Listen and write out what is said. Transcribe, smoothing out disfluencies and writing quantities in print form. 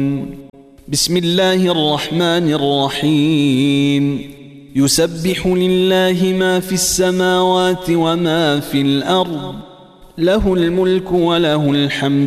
بسم الله الرحمن الرحيم يسبح لله ما في السماوات وما في الأرض له الملك وله الحمد